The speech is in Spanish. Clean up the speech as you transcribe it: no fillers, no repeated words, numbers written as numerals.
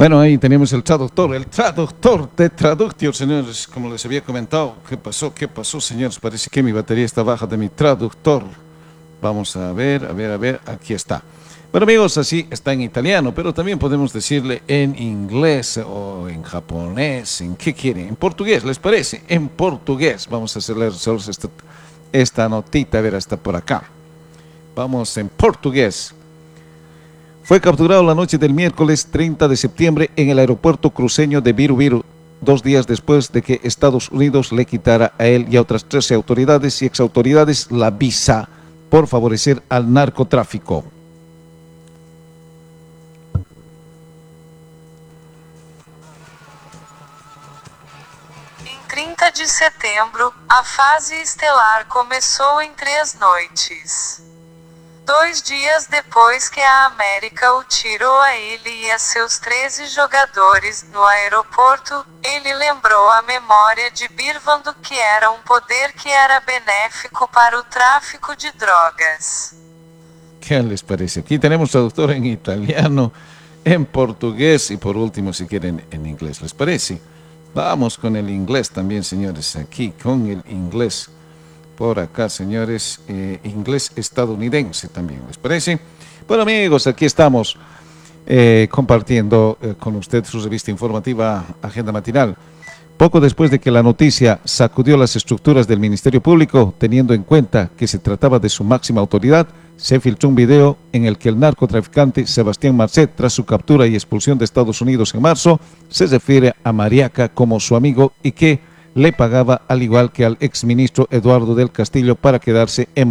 Bueno, ahí tenemos el traductor de Traductio, señores, como les había comentado. ¿Qué pasó? ¿Qué pasó, señores? Parece que mi batería está baja de mi traductor. Vamos a ver, aquí está. Bueno, amigos, así está en italiano, pero también podemos decirle en inglés o en japonés, ¿en qué quieren? En portugués, ¿les parece? En portugués. Vamos a hacerle solo esta notita, a ver, hasta por acá. Vamos en portugués. Fue capturado la noche del miércoles 30 de septiembre en el aeropuerto cruceño de Viru, 2 días después de que Estados Unidos le quitara a él y a otras 13 autoridades y exautoridades la visa por favorecer al narcotráfico. Em 30 de setembro, a fase estelar começou em 3 noites. 2 dias depois que a América o tirou a ele e a seus 13 jogadores no aeroporto, ele lembrou a memória de Birvando que era um poder que era benéfico para o tráfico de drogas. ¿Qué les parece? Aquí tenemos traductor en italiano, en portugués y por último, si quieren, en inglés. ¿Les parece? Vamos con el inglés también, señores. Aquí con el inglés. Por acá, señores, inglés estadounidense también, ¿les parece? Bueno, amigos, aquí estamos compartiendo con usted su revista informativa Agenda Matinal. Poco después de que la noticia sacudió las estructuras del Ministerio Público, teniendo en cuenta que se trataba de su máxima autoridad, se filtró un video en el que el narcotraficante Sebastián Marcet, tras su captura y expulsión de Estados Unidos en marzo, se refiere a Mariaca como su amigo y que le pagaba al igual que al exministro Eduardo del Castillo para quedarse en